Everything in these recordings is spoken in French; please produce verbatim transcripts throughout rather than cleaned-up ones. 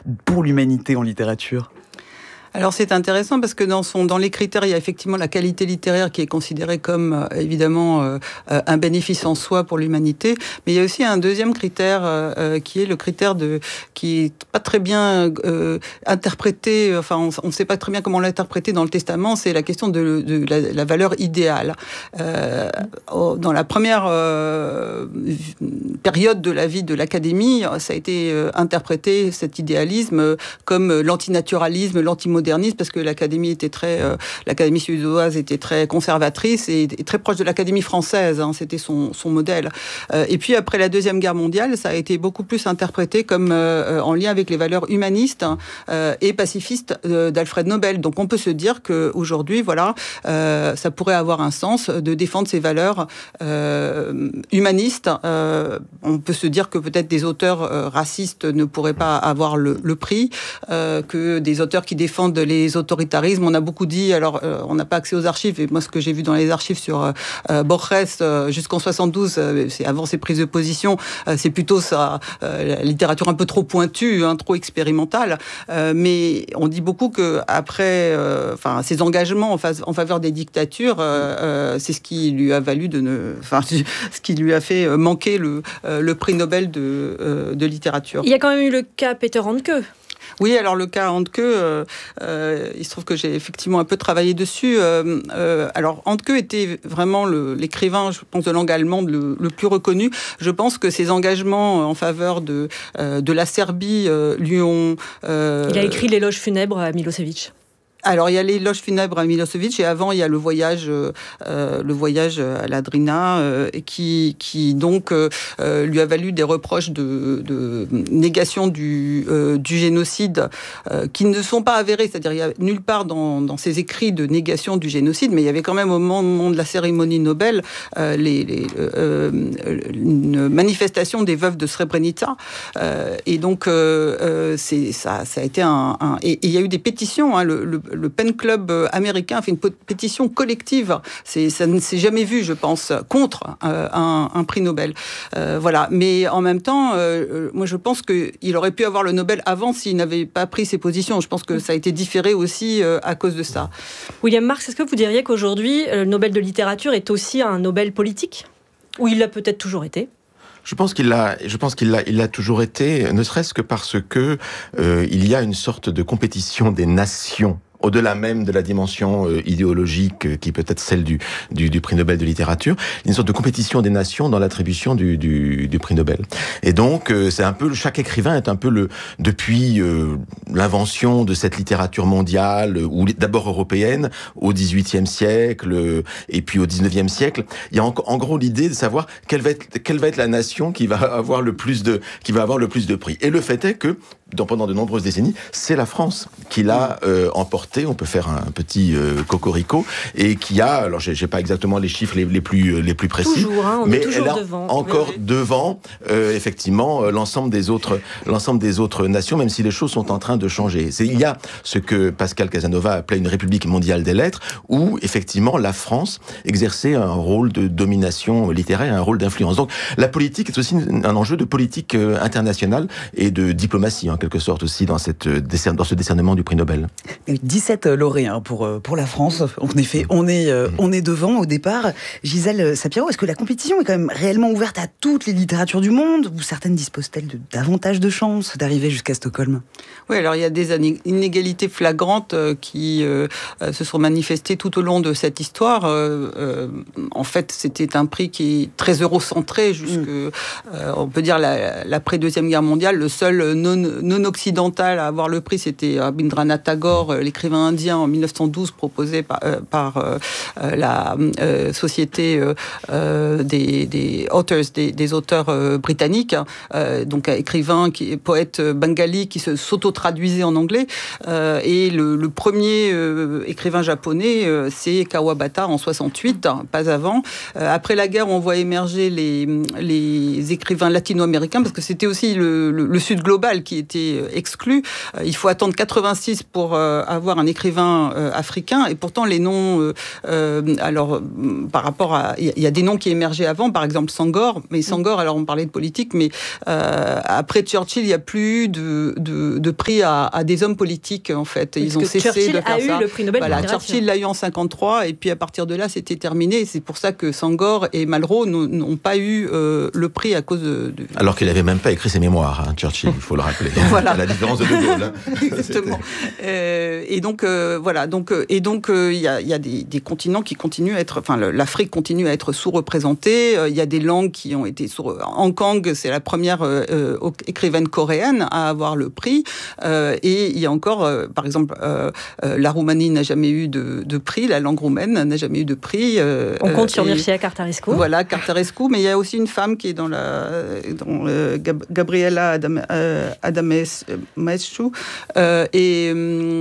pour l'humanité en littérature ? Alors c'est intéressant parce que dans son dans les critères, il y a effectivement la qualité littéraire qui est considérée comme euh, évidemment euh, un bénéfice en soi pour l'humanité, mais il y a aussi un deuxième critère euh, qui est le critère de qui est pas très bien euh, interprété. Enfin, on ne sait pas très bien comment l'interpréter dans le Testament. C'est la question de, de la, la valeur idéale. Euh, dans la première euh, période de la vie de l'Académie, ça a été euh, interprété cet idéalisme comme l'antinaturalisme, l'antimodernisme, parce que l'Académie était très, euh, l'Académie suédoise était très conservatrice et, et très proche de l'Académie française. Hein, c'était son, son modèle. Euh, et puis après la Deuxième Guerre mondiale, ça a été beaucoup plus interprété comme euh, en lien avec les valeurs humanistes euh, et pacifistes euh, d'Alfred Nobel. Donc on peut se dire que aujourd'hui, voilà, euh, ça pourrait avoir un sens de défendre ces valeurs euh, humanistes. Euh, on peut se dire que peut-être des auteurs euh, racistes ne pourraient pas avoir le, le prix, euh, que des auteurs qui défendent les autoritarismes. On a beaucoup dit, alors euh, on n'a pas accès aux archives, et moi ce que j'ai vu dans les archives sur euh, Borges euh, jusqu'en soixante-douze, euh, c'est avant ses prises de position, euh, c'est plutôt ça, euh, la littérature un peu trop pointue, hein, trop expérimentale. Euh, mais on dit beaucoup que après, euh, enfin, ses engagements en, fa- en faveur des dictatures, euh, euh, c'est ce qui lui a valu de ne, enfin, ce qui lui a fait manquer le, euh, le prix Nobel de, euh, de littérature. Il y a quand même eu le cas Peter Handke. Oui, alors le cas Handke, euh, euh, il se trouve que j'ai effectivement un peu travaillé dessus. Euh, euh, alors Handke était vraiment le, l'écrivain, je pense, de langue allemande le, le plus reconnu. Je pense que ses engagements en faveur de, euh, de la Serbie euh, lui ont... Euh, il a écrit l'éloge funèbre à Milosevic. Alors il y a l'éloge funèbre à Milosevic et avant il y a le voyage, euh, le voyage à la Drina euh, qui qui donc euh, lui a valu des reproches de, de négation du euh, du génocide euh, qui ne sont pas avérés, c'est-à-dire il y a nulle part dans dans ses écrits de négation du génocide, mais il y avait quand même au moment de la cérémonie Nobel euh, les, les euh, une manifestation des veuves de Srebrenica euh, et donc euh, c'est ça ça a été un, un et, et il y a eu des pétitions, hein, le, le Le Pen Club américain a fait une pétition collective. C'est, ça ne s'est jamais vu, je pense, contre euh, un, un prix Nobel. Euh, voilà. Mais en même temps, euh, moi, je pense qu'il aurait pu avoir le Nobel avant s'il n'avait pas pris ses positions. Je pense que ça a été différé aussi euh, à cause de ça. William Marx, est-ce que vous diriez qu'aujourd'hui, le Nobel de littérature est aussi un Nobel politique ? Ou il l'a peut-être toujours été ? Je pense qu'il l'a, je pense qu'il l'a, il l'a toujours été, ne serait-ce que parce que euh, il y a une sorte de compétition des nations. Au-delà même de la dimension euh, idéologique euh, qui peut être celle du, du, du prix Nobel de littérature, une sorte de compétition des nations dans l'attribution du, du, du prix Nobel. Et donc, euh, c'est un peu, chaque écrivain est un peu le, depuis euh, l'invention de cette littérature mondiale, ou d'abord européenne, au dix-huitième siècle, euh, et puis au dix-neuvième siècle, il y a en, en gros l'idée de savoir quelle va être, quelle va être la nation qui va avoir le plus de, qui va avoir le plus de prix. Et le fait est que, dans, pendant de nombreuses décennies, c'est la France qui l'a euh, emporté. On peut faire un petit euh, cocorico et qui a, alors j'ai, j'ai pas exactement les chiffres les, les plus les plus précis, toujours, hein, on mais est toujours elle a devant. encore oui, oui. devant euh, effectivement euh, l'ensemble des autres l'ensemble des autres nations, même si les choses sont en train de changer. C'est, il y a ce que Pascal Casanova appelait une république mondiale des lettres, où effectivement la France exerçait un rôle de domination littéraire, un rôle d'influence. Donc la politique est aussi un enjeu de politique euh, internationale et de diplomatie en quelque sorte aussi dans cette dans ce décernement du prix Nobel. dix-sept lauréats pour pour la France. En effet, on est on est devant au départ. Gisèle Sapiro, est-ce que la compétition est quand même réellement ouverte à toutes les littératures du monde, ou certaines disposent-elles de davantage de chances d'arriver jusqu'à Stockholm ? Oui, alors il y a des inégalités flagrantes qui euh, se sont manifestées tout au long de cette histoire. Euh, euh, en fait, c'était un prix qui est très eurocentré jusque, mmh. euh, on peut dire, la, l'après-deuxième guerre mondiale. Le seul non, non occidental à avoir le prix, c'était Rabindranath Tagore, l'écrivain indien, en mille neuf cent douze, proposé par, euh, par euh, la euh, société euh, des, des authors, des, des auteurs euh, britanniques, euh, donc écrivain, qui, poète bengali qui se, s'auto-traduisait en anglais. Euh, et le, le premier euh, écrivain japonais, euh, c'est Kawabata en soixante-huit, hein, pas avant. Euh, après la guerre, on voit émerger les, les écrivains latino-américains, parce que c'était aussi le, le, le Sud global qui était été exclus. Euh, il faut attendre quatre-vingt-six pour euh, avoir un écrivain euh, africain, et pourtant les noms, euh, euh, alors euh, par rapport à, il y, y a des noms qui émergeaient avant, par exemple Senghor, mais Senghor, alors on parlait de politique, mais euh, après Churchill, il n'y a plus de, de, de prix à, à des hommes politiques, en fait. Ils ont cessé Churchill de faire a ça. eu le prix Nobel voilà, de littérature. Churchill l'a eu en cinquante-trois, et puis à partir de là, c'était terminé. C'est pour ça que Senghor et Malraux n'ont pas eu euh, le prix à cause de... de... Alors qu'il n'avait même pas écrit ses mémoires, hein, Churchill, il faut le rappeler. Voilà. À la différence de De Gaulle. Hein. Exactement. Euh, et donc, euh, voilà. Donc, euh, et donc, il euh, y a, y a des, des continents qui continuent à être... Enfin, l'Afrique continue à être sous-représentée. Il euh, y a des langues qui ont été sous... Hong Kong, c'est la première euh, euh, écrivaine coréenne à avoir le prix. Euh, et il y a encore, euh, par exemple, euh, euh, la Roumanie n'a jamais eu de, de prix. La langue roumaine n'a jamais eu de prix. Euh, On compte sur et, Mircea Cartarescu. Voilà, Cartarescu. Mais il y a aussi une femme qui est dans la... Dans, euh, Gab- Gabriela Adam, euh, Adamescu. Euh, et...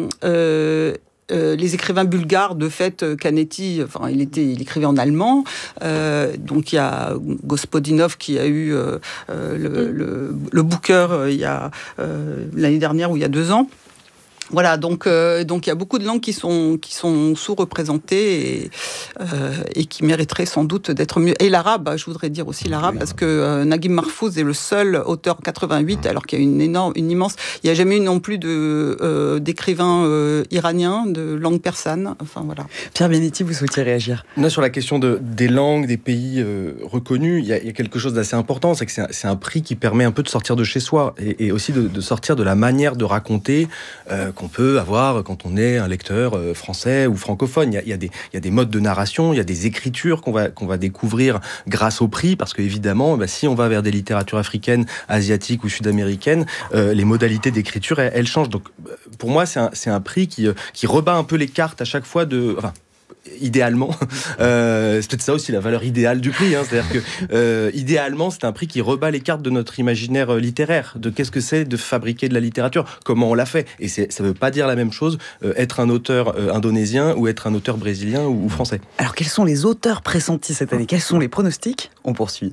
Euh, Euh, les écrivains bulgares, de fait, Canetti, enfin, il, était, il écrivait en allemand. Euh, donc, il y a Gospodinov qui a eu euh, euh, le, mm. le, le Booker euh, il y a, euh, l'année dernière ou il y a deux ans. Voilà, donc euh, donc il y a beaucoup de langues qui sont qui sont sous-représentées et, euh, et qui mériteraient sans doute d'être mieux. Et l'arabe, je voudrais dire aussi l'arabe, oui, parce que euh, Naguib Mahfouz est le seul auteur quatre-vingt-huit, alors qu'il y a une énorme, une immense. Il n'y a jamais eu non plus de euh, d'écrivains euh, iraniens de langue persane. Enfin voilà. Pierre Benetti, vous souhaitiez réagir? Non, sur la question de, des langues, des pays euh, reconnus, il y, y a quelque chose d'assez important, c'est que c'est un, c'est un prix qui permet un peu de sortir de chez soi et, et aussi de, de sortir de la manière de raconter. Euh, qu'on peut avoir quand on est un lecteur français ou francophone. Il y a, il y a, des, il y a des modes de narration, il y a des écritures qu'on va, qu'on va découvrir grâce au prix, parce qu'évidemment, bah, si on va vers des littératures africaines, asiatiques ou sud-américaines, euh, les modalités d'écriture, elles, elles changent. Donc, pour moi, c'est un, c'est un prix qui, qui rebat un peu les cartes à chaque fois de... Enfin, idéalement, euh, c'est peut-être ça aussi la valeur idéale du prix, hein, c'est-à-dire que euh, idéalement c'est un prix qui rebat les cartes de notre imaginaire littéraire, de qu'est-ce que c'est de fabriquer de la littérature, comment on l'a fait, et c'est, ça ne veut pas dire la même chose euh, être un auteur euh, indonésien ou être un auteur brésilien ou, ou français. Alors quels sont les auteurs pressentis cette année? Quels sont les pronostics? On poursuit.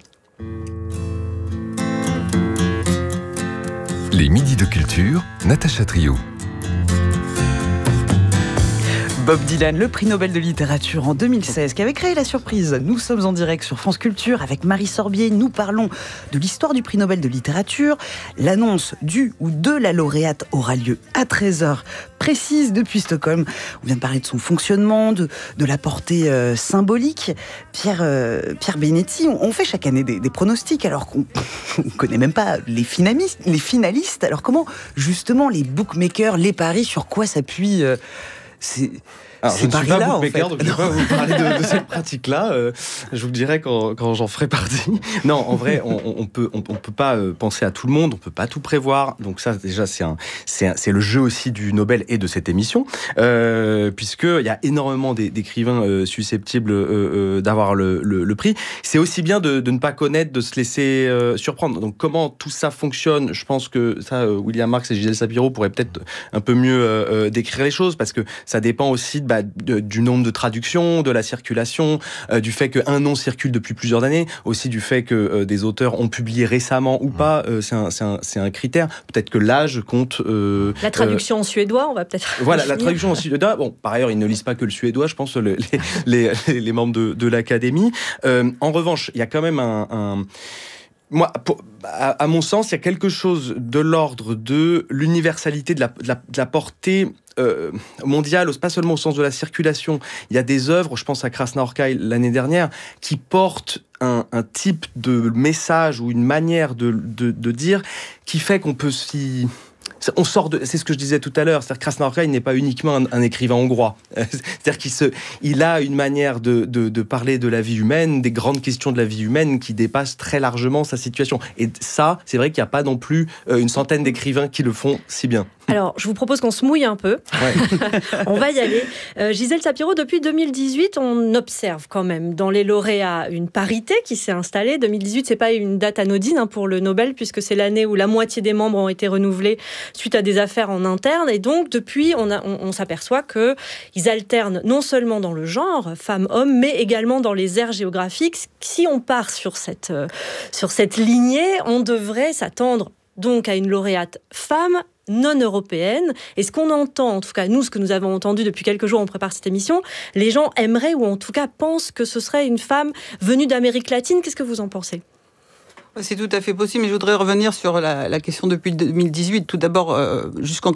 Les Midis de Culture, Natacha Trio. Bob Dylan, le prix Nobel de littérature en deux mille seize, qui avait créé la surprise. Nous sommes en direct sur France Culture avec Marie Sorbier. Nous parlons de l'histoire du prix Nobel de littérature. L'annonce du ou de la lauréate aura lieu à treize heures précise depuis Stockholm. On vient de parler de son fonctionnement, de, de la portée euh, symbolique. Pierre, euh, Pierre Benetti, on, on fait chaque année des, des pronostics alors qu'on ne connaît même pas les finalistes, les finalistes. Alors comment justement les bookmakers, les paris, sur quoi s'appuient euh, C'est, Alors, c'est je ne suis pas Paris-là, bookmaker, en fait. donc je ne vais pas vous parler de, de cette pratique-là. Euh, je vous le dirai quand, quand j'en ferai partie. Non, en vrai, on, on peut, on, on peut pas euh, penser à tout le monde, on peut pas tout prévoir. Donc ça, déjà, c'est un, c'est, un, c'est le jeu aussi du Nobel et de cette émission, euh, puisque il y a énormément d'écrivains euh, susceptibles euh, euh, d'avoir le, le, le prix. C'est aussi bien de, de ne pas connaître, de se laisser euh, surprendre. Donc comment tout ça fonctionne, je pense que ça, euh, William Marx et Gisèle Sapiro pourraient peut-être un peu mieux euh, décrire les choses, parce que ça dépend aussi de, bah, de, du nombre de traductions, de la circulation, euh, du fait qu'un nom circule depuis plusieurs années, aussi du fait que euh, des auteurs ont publié récemment ou pas, euh, c'est, un, c'est, un, c'est un critère. Peut-être que l'âge compte... Euh, la traduction euh, en suédois, on va peut-être... Voilà, la traduction en suédois. Bon, par ailleurs, ils ne lisent pas que le suédois, je pense, le, les, les, les membres de, de l'Académie. Euh, en revanche, il y a quand même un... un Moi, pour, à, à mon sens, il y a quelque chose de l'ordre de l'universalité, de la, de la, de la portée euh, mondiale, pas seulement au sens de la circulation. Il y a des œuvres, je pense à Krasnaorkai l'année dernière, qui portent un, un type de message ou une manière de, de, de dire qui fait qu'on peut s'y... On sort de, c'est ce que je disais tout à l'heure, c'est-à-dire que Krasnaorkai n'est pas uniquement un, un écrivain hongrois. C'est-à-dire qu'il se, il a une manière de, de, de parler de la vie humaine, des grandes questions de la vie humaine qui dépassent très largement sa situation. Et ça, c'est vrai qu'il n'y a pas non plus une centaine d'écrivains qui le font si bien. Alors, je vous propose qu'on se mouille un peu. Ouais. On va y aller. Euh, Gisèle Sapiro, depuis deux mille dix-huit, on observe quand même dans les lauréats une parité qui s'est installée. deux mille dix-huit, c'est pas une date anodine hein, pour le Nobel, puisque c'est l'année où la moitié des membres ont été renouvelés suite à des affaires en interne. Et donc, depuis, on, a, on, on s'aperçoit qu'ils alternent non seulement dans le genre, femmes-hommes, mais également dans les aires géographiques. Si on part sur cette, euh, sur cette lignée, on devrait s'attendre donc à une lauréate femme non européenne. Et ce qu'on entend, en tout cas nous, ce que nous avons entendu depuis quelques jours, on prépare cette émission, les gens aimeraient ou en tout cas pensent que ce serait une femme venue d'Amérique latine. Qu'est-ce que vous en pensez ? C'est tout à fait possible, mais je voudrais revenir sur la, la question depuis deux mille dix-huit. Tout d'abord, euh, jusqu'en